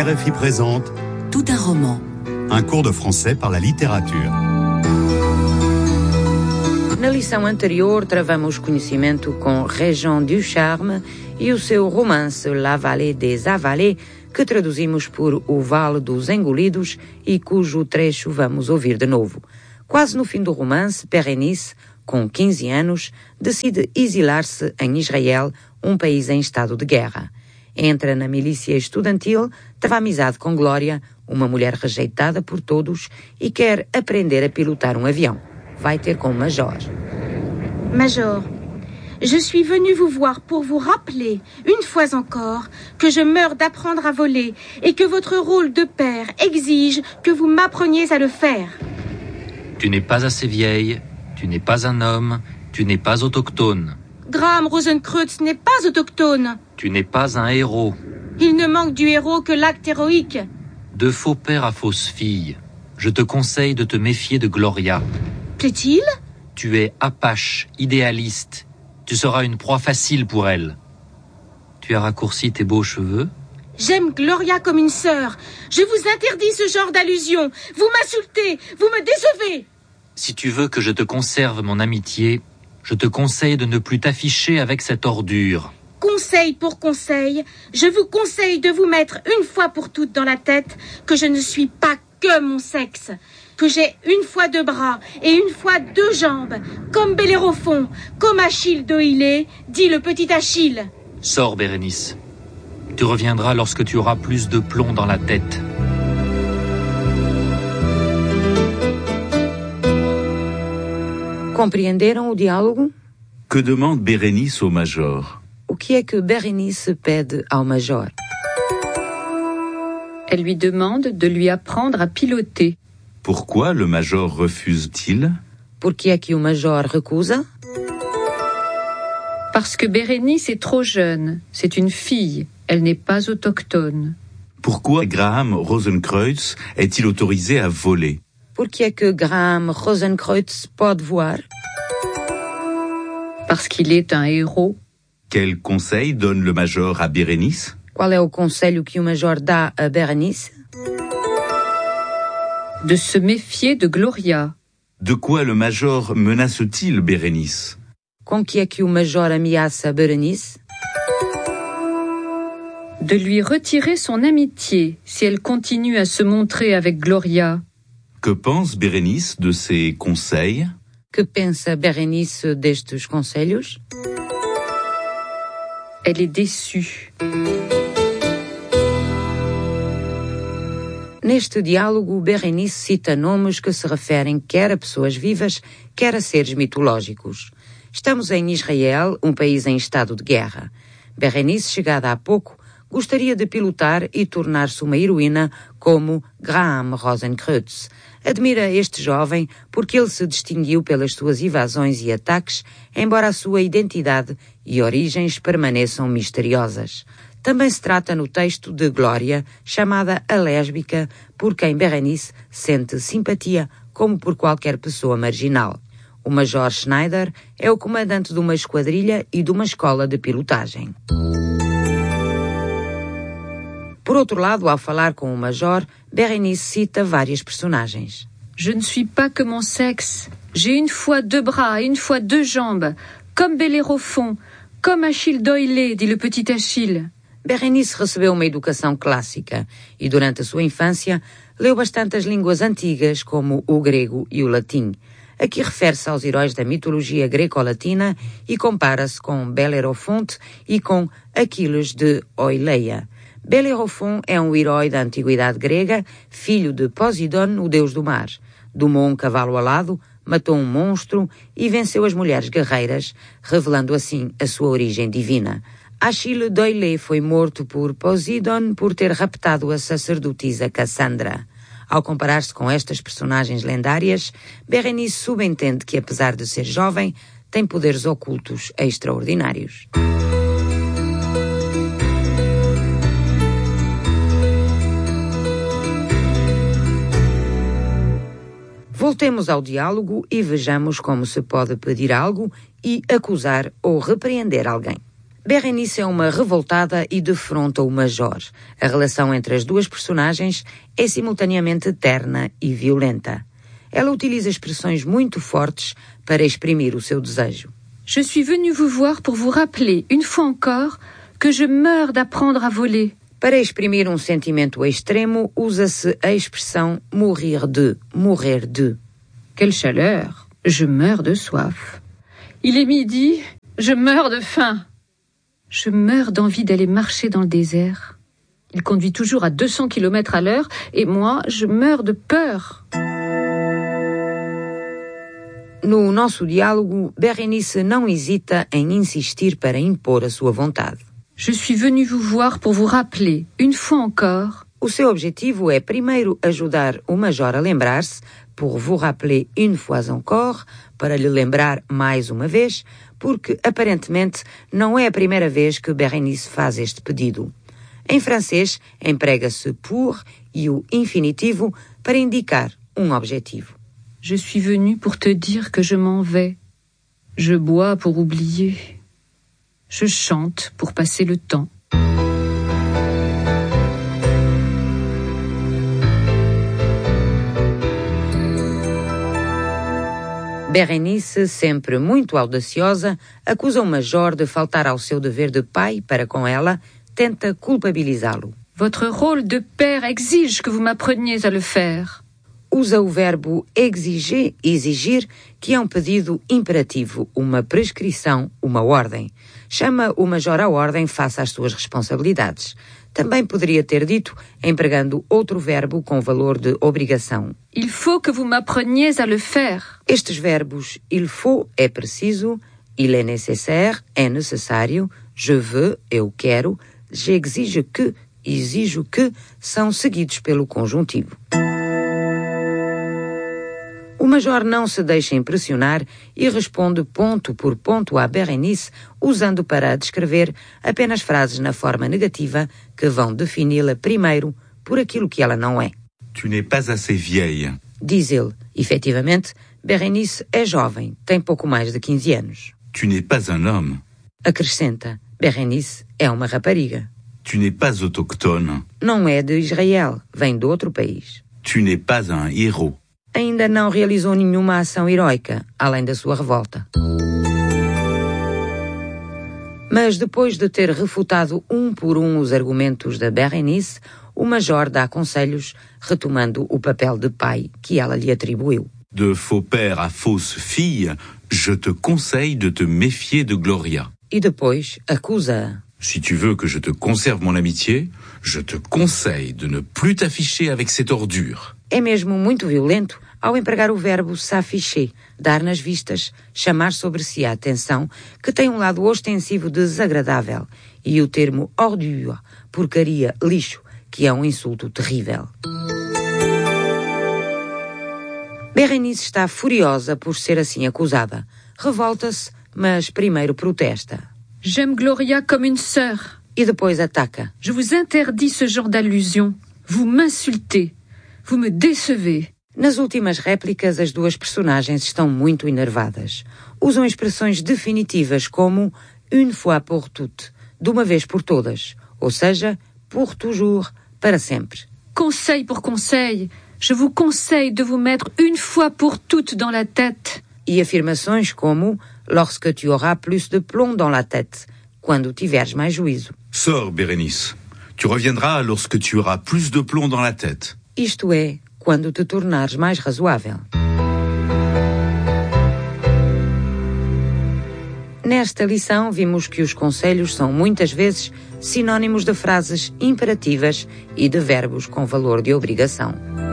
RFI présente Tout un roman. Un cours de français par la littérature. Na lição anterior, travamos conhecimento com Régent Ducharme e o seu romance La Vallée des Avalés, que traduzimos por O Vale dos Engolidos e cujo trecho vamos ouvir de novo. Quase no fim do romance, Bérénice, com 15 anos, decide exilar-se em Israel, um país em estado de guerra. Entra na milícia estudantil, trava amizade com Glória, uma mulher rejeitada por todos, e quer aprender a pilotar um avião. Vai ter com o Major. Major, je suis venue vous voir pour vous rappeler, une fois encore, que je meurs d'apprendre à voler et que votre rôle de père exige que vous m'appreniez à le faire. Tu n'es pas assez vieille, tu n'es pas un homme, tu n'es pas autochtone. Graham Rosenkreutz n'est pas autochtone. Tu n'es pas un héros. Il ne manque du héros que l'acte héroïque. De faux père à fausse fille. Je te conseille de te méfier de Gloria. Plaît-il ? Tu es apache, idéaliste. Tu seras une proie facile pour elle. Tu as raccourci tes beaux cheveux. J'aime Gloria comme une sœur. Je vous interdis ce genre d'allusion. Vous m'insultez, vous me décevez. Si tu veux que je te conserve mon amitié, je te conseille de ne plus t'afficher avec cette ordure. Conseil pour conseil, je vous conseille de vous mettre une fois pour toutes dans la tête que je ne suis pas que mon sexe, que j'ai une fois 2 bras et une fois 2 jambes, comme Bellérophon, comme Achille d'Oïlée, dit le petit Achille. Sors, Bérénice. Tu reviendras lorsque tu auras plus de plomb dans la tête. Compreenderam o diálogo? Que demande Bérénice au Major? O que é que Bérénice pede ao Major? Elle lui demande de lui apprendre à piloter. Pourquoi le Major refuse-t-il? Por que é que o Major recusa? Parce que Bérénice est trop jeune. C'est une fille. Elle n'est pas autochtone. Pourquoi Graham Rosenkreutz est-il autorisé à voler? Por que é que Graham Rosenkreutz pode voar? Parce qu'il est un héros. Quel conseil donne le Major à Bérénice? Qual é o conselho que o Major dá a Bérénice? De se méfier de Gloria. De quoi le Major menace-t-il Bérénice? Com que é que o Major ameaça Bérénice? De lui retirer son amitié si elle continue à se montrer avec Gloria. Que pense Bérénice de ces conseils? Que pensa Bérénice destes conselhos? Elle est déçue. Neste diálogo, Bérénice cita nomes que se referem quer a pessoas vivas, quer a seres mitológicos. Estamos em Israel, um país em estado de guerra. Bérénice, chegada há pouco, gostaria de pilotar e tornar-se uma heroína como Graham Rosenkreutz. Admira este jovem porque ele se distinguiu pelas suas evasões e ataques, embora a sua identidade e origens permaneçam misteriosas. Também se trata no texto de Glória, chamada a lésbica, por quem Bérénice sente simpatia, como por qualquer pessoa marginal. O Major Schneider é o comandante de uma esquadrilha e de uma escola de pilotagem. Por outro lado, ao falar com o Major, Bérénice cita várias personagens. Je ne suis pas que mon sexe. J'ai une fois 2 bras et une fois 2 jambes, comme Bellérophon, comme Achille d'Oïlée, dit le petit Achille. Bérénice recebeu uma educação clássica e, durante a sua infância, leu bastantes línguas antigas, como o grego e o latim. Aqui refere-se aos heróis da mitologia greco-latina e compara-se com Bellerofonte e com Aquiles de Oileia. Bellerophon é um herói da antiguidade grega, filho de Poseidon, o deus do mar. Domou um cavalo alado, matou um monstro e venceu as mulheres guerreiras, revelando assim a sua origem divina. Achille d'Oïlée foi morto por Poseidon por ter raptado a sacerdotisa Cassandra. Ao comparar-se com estas personagens lendárias, Bérénice subentende que, apesar de ser jovem, tem poderes ocultos extraordinários. Voltemos ao diálogo e vejamos como se pode pedir algo e acusar ou repreender alguém. Berenice é uma revoltada e defronta o Major. A relação entre as duas personagens é simultaneamente terna e violenta. Ela utiliza expressões muito fortes para exprimir o seu desejo. Je suis venue vous voir pour vous rappeler, une fois encore, que je meurs d'apprendre à voler. Para exprimir um sentimento extremo, usa-se a expressão morrer de. Quelle chaleur! Je meurs de soif. Il est midi, je meurs de faim. Je meurs d'envie d'aller marcher dans le désert. Il conduit toujours à 200 km à l'heure et moi, je meurs de peur. No nosso diálogo, Berenice não hesita em insistir para impor a sua vontade. Je suis venue vous voir pour vous rappeler, une fois encore. O seu objetivo é primeiro ajudar o Major a lembrar-se, pour vous rappeler une fois encore, para lhe lembrar mais uma vez, porque aparentemente não é a primeira vez que Berenice faz este pedido. Em francês, emprega-se pour e o infinitivo para indicar um objetivo. Je suis venue pour te dire que je m'en vais. Je bois pour oublier. Je chante pour passer le temps. Berenice, sempre muito audaciosa, acusa o Major de faltar ao seu dever de pai para com ela, tenta culpabilizá-lo. Votre rôle de père exige que vous m'appreniez à le faire. Usa o verbo exiger, exigir, que é um pedido imperativo, uma prescrição, uma ordem. Chama o Major à ordem face às suas responsabilidades. Também poderia ter dito, empregando outro verbo com valor de obrigação. Il faut que vous m'appreniez à le faire. Estes verbos, il faut, é preciso, il est nécessaire, é necessário, je veux, eu quero, j'exige que, exijo que, são seguidos pelo conjuntivo. O Major não se deixa impressionar e responde ponto por ponto à Berenice, usando para descrever apenas frases na forma negativa que vão defini-la primeiro por aquilo que ela não é. Tu n'es pas assez vieille. Diz ele, efetivamente, Berenice é jovem, tem pouco mais de 15 anos. Tu n'es pas un homme. Acrescenta, Berenice é uma rapariga. Tu n'es pas autochtone. Não é de Israel, vem de outro país. Tu n'es pas un héros. Ainda não realizou nenhuma ação heroica, além da sua revolta. Mas depois de ter refutado um por um os argumentos da Berenice, o Major dá conselhos, retomando o papel de pai que ela lhe atribuiu. De faux père à fausse fille, je te conseille de te méfier de Gloria. E depois acusa-a. Si tu veux que je te conserve mon amitié, je te conseille de ne plus t'afficher avec cette ordure. É mesmo muito violento ao empregar o verbo s'afficher, dar nas vistas, chamar sobre si a atenção, que tem um lado ostensivo desagradável, e o termo ordure, porcaria, lixo, que é um insulto terrível. Berenice está furiosa por ser assim acusada. Revolta-se, mas primeiro protesta. J'aime Gloria comme une sœur. E depois ataca. Je vous interdis ce genre d'allusion. Vous m'insultez. Vous me décevez. Nas últimas réplicas, as duas personagens estão muito enervadas. Usam expressões definitivas como une fois pour toutes, de uma vez por todas, ou seja, pour toujours, para sempre. Conseil pour conseil, je vous conseille de vous mettre une fois pour toutes dans la tête. E afirmações como lorsque tu auras plus de plomb dans la tête, quando tiveres mais juízo. Sors, Bérénice. Tu reviendras lorsque tu auras plus de plomb dans la tête. Isto é, quando te tornares mais razoável. Nesta lição, vimos que os conselhos são muitas vezes sinônimos de frases imperativas e de verbos com valor de obrigação.